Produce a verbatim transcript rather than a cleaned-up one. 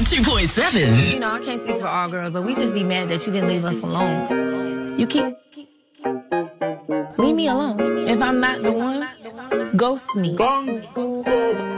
two point seven. You know, I can't speak for all girls, but we just be mad that you didn't leave us alone. You keep... Leave me alone. If I'm not the one, ghost me.